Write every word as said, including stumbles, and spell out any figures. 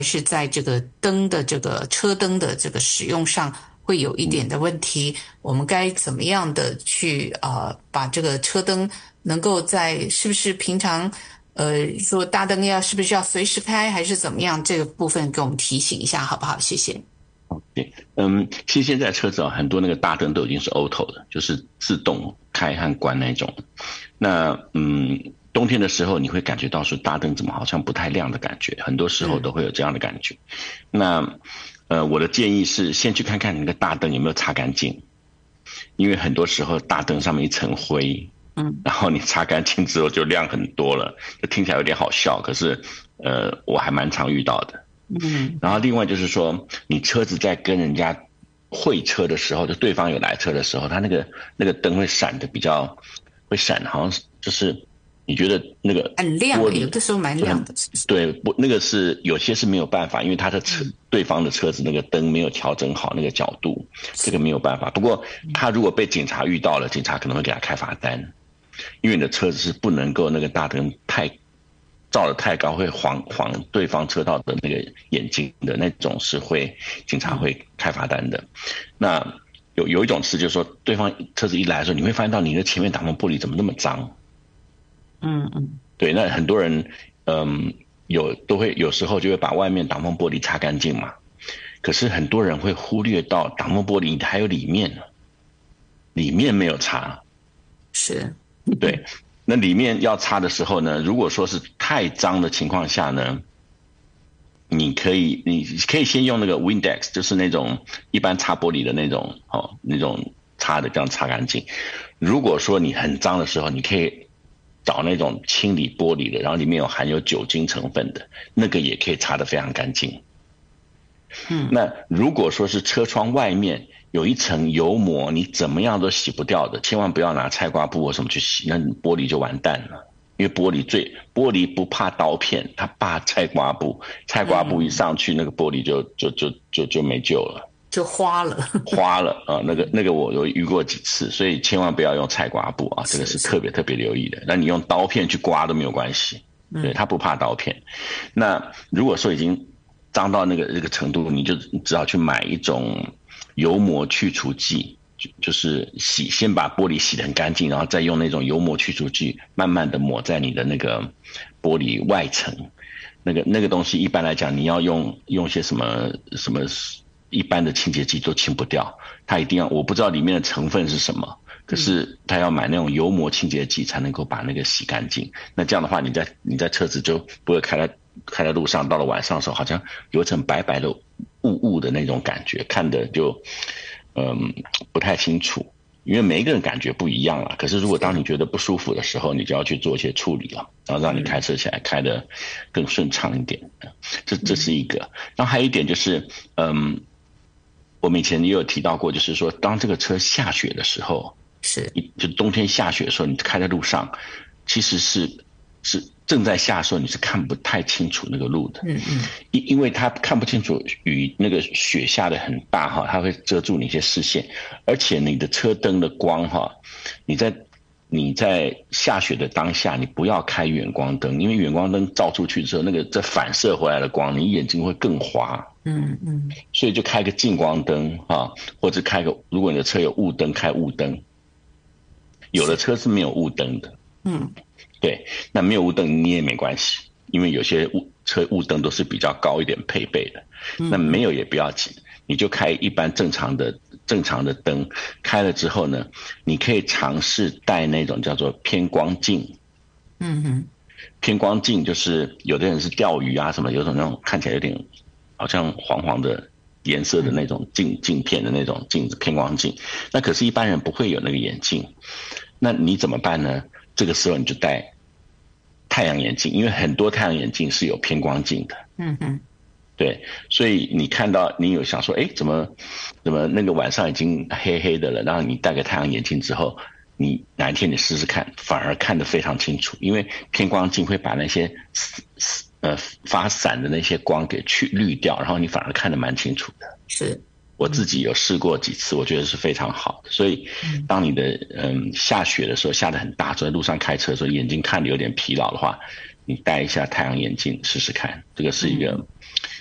是在这个灯的这个车灯的这个使用上会有一点的问题，我们该怎么样的去呃把这个车灯能够在是不是平常呃说大灯要是不是要随时开还是怎么样，这个部分给我们提醒一下好不好？谢谢。 对，嗯，其实现在车子啊，很多那个大灯都已经是 auto 的，就是自动开和关那种。那嗯，冬天的时候你会感觉到说大灯怎么好像不太亮的感觉，很多时候都会有这样的感觉。嗯、那呃，我的建议是先去看看你那个大灯有没有擦干净，因为很多时候大灯上面一层灰，嗯，然后你擦干净之后就亮很多了，就听起来有点好笑，可是呃，我还蛮常遇到的。嗯，然后另外就是说，你车子在跟人家会车的时候，就对方有来车的时候，它那个那个灯会闪的比较会闪，好像就是你觉得那个很亮，有的时候蛮亮的，是不是？ 对，不，那个是有些是没有办法，因为他的车、嗯、对方的车子那个灯没有调整好那个角度，这个没有办法。不过他如果被警察遇到了，警察可能会给他开罚单，因为你的车子是不能够那个大灯太照得太高，会晃晃对方车道的那个眼睛的那种，是会警察会开罚单的。那有有一种是，就是说对方车子一来的时候，你会发现到你的前面挡风玻璃怎么那么脏？嗯嗯，对，那很多人嗯有都会有时候就会把外面挡风玻璃擦干净嘛，可是很多人会忽略到挡风玻璃还有里面，里面没有擦， 是， 对。那里面要擦的时候呢，如果说是太脏的情况下呢，你可以你可以先用那个 Windex， 就是那种一般擦玻璃的那种哦，那种擦的这样擦干净。如果说你很脏的时候，你可以找那种清理玻璃的，然后里面有含有酒精成分的，那个也可以擦得非常干净。嗯，那如果说是车窗外面有一层油膜，你怎么样都洗不掉的，千万不要拿菜瓜布或什么去洗，那玻璃就完蛋了。因为玻璃最玻璃不怕刀片，它怕菜瓜布，菜瓜布一上去，嗯、那个玻璃就就就就就没救了， 就花了， 花了啊！那个那个我有遇过几次，所以千万不要用菜瓜布啊，这个是特别特别留意的。那你用刀片去刮都没有关系，对，它不怕刀片。嗯、那如果说已经脏到那个这个程度，你就只好去买一种油膜去除剂，就就是洗，先把玻璃洗得很干净，然后再用那种油膜去除剂慢慢的抹在你的那个玻璃外层。那个那个东西一般来讲，你要用用些什么什么一般的清洁剂都清不掉，它一定要，我不知道里面的成分是什么，可是它要买那种油膜清洁剂才能够把那个洗干净。那这样的话，你在你在车子就不会开在开在路上，到了晚上的时候，好像有一层白白的雾雾的那种感觉，看的就嗯不太清楚。因为每一个人感觉不一样啦，可是如果当你觉得不舒服的时候，你就要去做一些处理了，然后让你开车起来开得更顺畅一点。这这是一个。然后还有一点就是，嗯，我们以前也有提到过，就是说当这个车下雪的时候， 是就冬天下雪的时候，你开在路上，其实是是正在下的时候，你是看不太清楚那个路的。嗯嗯，因因为它看不清楚，雨那个雪下的很大哈，它会遮住你一些视线，而且你的车灯的光哈，你在你在下雪的当下，你不要开远光灯，因为远光灯照出去之后，那个这反射回来的光，你眼睛会更花。嗯嗯，所以就开个近光灯啊，或者开个，如果你的车有雾灯，开雾灯。有的车是没有雾灯的。嗯，对，那没有雾灯你也没关系，因为有些雾车雾灯都是比较高一点配备的。那没有也不要紧，你就开一般正常的正常的灯，开了之后呢，你可以尝试戴那种叫做偏光镜。嗯哼，偏光镜就是有的人是钓鱼啊什么，有种那种看起来有点好像黄黄的颜色的那种镜镜片的那种镜子，偏光镜。那可是一般人不会有那个眼镜，那你怎么办呢？这个时候你就戴太阳眼镜，因为很多太阳眼镜是有偏光镜的。嗯哼，对，所以你看到你有想说，哎，怎么怎么那个晚上已经黑黑的了，然后你戴个太阳眼镜之后，你哪一天你试试看，反而看得非常清楚，因为偏光镜会把那些呃发散的那些光给去滤掉，然后你反而看得蛮清楚的。 是。 我自己有试过几次，我觉得是非常好的。所以当你的嗯下雪的时候，下得很大，走在路上开车的时候，眼睛看得有点疲劳的话，你戴一下太阳眼镜试试看，这个是一个